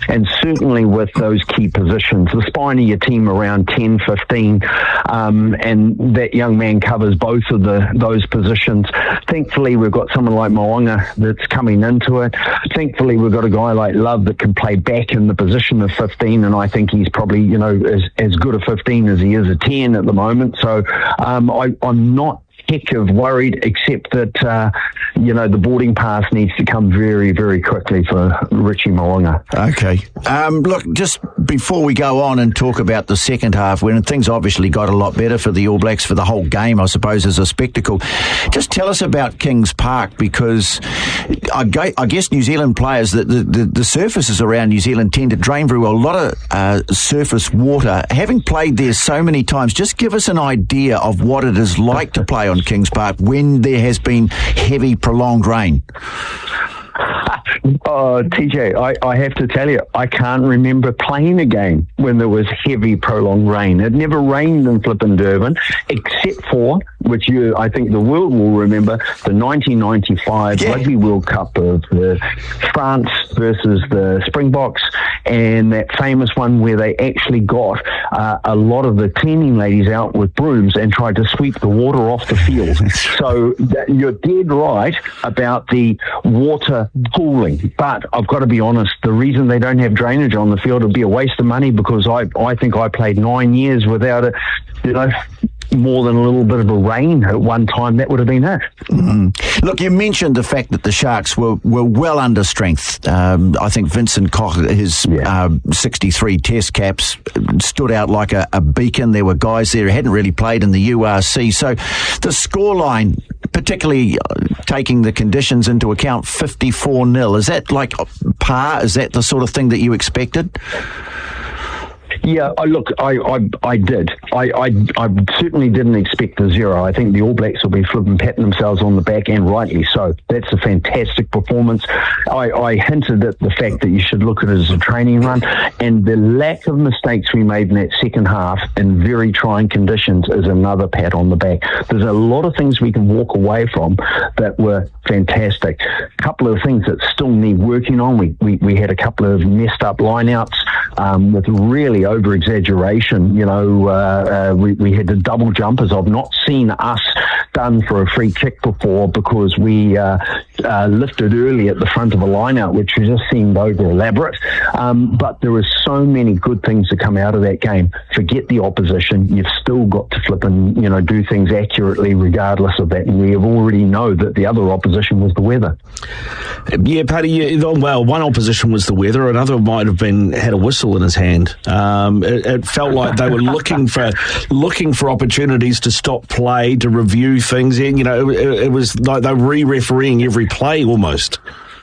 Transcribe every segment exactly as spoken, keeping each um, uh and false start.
and certainly with those key positions, the spine of your team around ten, fifteen, um, and that young man covers both of the those positions. Thankfully, we've got someone like Mo'unga that's coming into it. Thankfully, we've got a guy like Love that can play back in the position of fifteen, and I think he's probably, you know, as, as good a fifteen as he is a ten at the moment. So um, I, I'm not heck of worried, except that, uh, you know, the boarding pass needs to come very, very quickly for Richie Mo'unga. Okay. Um, look, just before we go on and talk about the second half, when things obviously got a lot better for the All Blacks for the whole game, I suppose, as a spectacle, just tell us about Kings Park, because I, I guess New Zealand players, the, the, the surfaces around New Zealand tend to drain very well. A lot of uh, surface water. Having played there so many times, just give us an idea of what it is like to play on Kings Park when there has been heavy, prolonged rain. Oh, T J, I, I have to tell you, I can't remember playing a game when there was heavy, prolonged rain. It never rained in flippin' Durban, except for, which you, I think the world will remember, the nineteen ninety-five yeah. Rugby World Cup of the France versus the Springboks, and that famous one where they actually got uh, a lot of the cleaning ladies out with brooms and tried to sweep the water off the field. So that, you're dead right about the water pooling. But I've got to be honest, the reason they don't have drainage on the field would be a waste of money, because I, I think I played nine years without it, you know, more than a little bit of a rain at one time. That would have been it. Mm. Look, you mentioned the fact that the Sharks were, were well under strength. Um, I think Vincent Koch, his yeah. uh, sixty-three test caps, stood out like a, a beacon. There were guys there who hadn't really played in the U R C. So the scoreline, particularly taking the conditions into account, fifty-four nil, is that like par? Is that the sort of thing that you expected? Yeah, I look, I, I, I did. I, I, I certainly didn't expect the zero. I think the All Blacks will be flipping patting themselves on the back, and rightly so. That's a fantastic performance. I, I hinted at the fact that you should look at it as a training run, and the lack of mistakes we made in that second half in very trying conditions is another pat on the back. There's a lot of things we can walk away from that were fantastic. A couple of things that still need working on. We, we, we had a couple of messed up lineouts um, with really over exaggeration. You know, uh, uh, we, we had the double jumpers I've not seen us done for a free kick before, because we uh, uh, lifted early at the front of a line-out, which just seemed over elaborate. Um, but there were so many good things that come out of that game. Forget the opposition. You've still got to flip and, you know, do things accurately regardless of that. And we have already know that the other opposition was the weather. Yeah, Paddy, yeah, well, one opposition was the weather. Another might have been had a whistle in his hand. Um, it, it felt like they were looking for looking for opportunities to stop play, to review things. And, you know, it, it was like they were re-refereeing every play almost.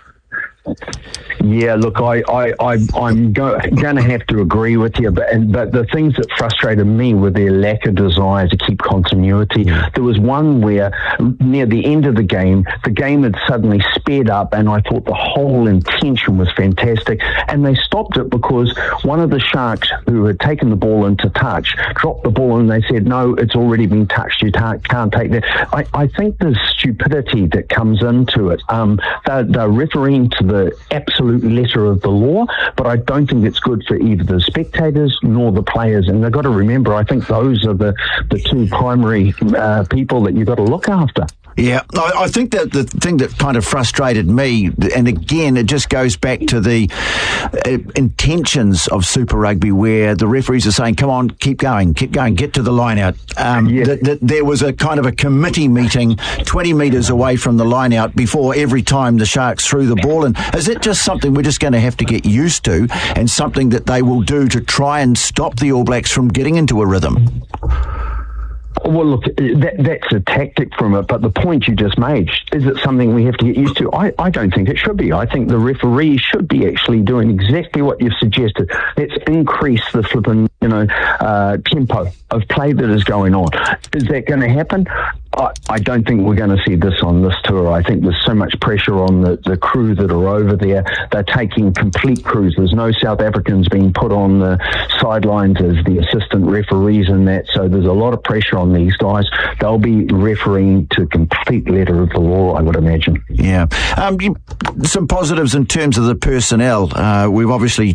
Yeah, look, I, I, I, I'm go, going to have to agree with you, but, and, but the things that frustrated me were their lack of desire to keep continuity. There was one where, near the end of the game, the game had suddenly sped up, and I thought the whole intention was fantastic, and they stopped it because one of the Sharks who had taken the ball into touch dropped the ball, and they said, no, it's already been touched, you can't, can't take that. I, I think there's stupidity that comes into it. Um, they're, they're referring to the absolute letter of the law, but I don't think it's good for either the spectators nor the players. And they've got to remember, I think those are the, the two primary uh, people that you've got to look after. Yeah, I, I think that the thing that kind of frustrated me, and again, it just goes back to the uh, intentions of Super Rugby, where the referees are saying, come on, keep going, keep going, get to the line out. Um, yeah. that, that there was a kind of a committee meeting twenty metres away from the line out before every time the Sharks threw the ball in. Is it just something we're just going to have to get used to, and something that they will do to try and stop the All Blacks from getting into a rhythm? Well, look, that, that's a tactic from it, but the point you just made, is it something we have to get used to? I, I don't think it should be. I think the referee should be actually doing exactly what you've suggested. Let's increase the flipping, you know, uh, tempo of play that is going on. Is that going to happen? I, I don't think we're going to see this on this tour. I think there's so much pressure on the, the crew that are over there. They're taking complete crews. There's no South Africans being put on the sidelines as the assistant referees and that, so there's a lot of pressure on these guys. They'll be refereeing to complete letter of the law, I would imagine. Yeah. Um, you, some positives in terms of the personnel. Uh, we've obviously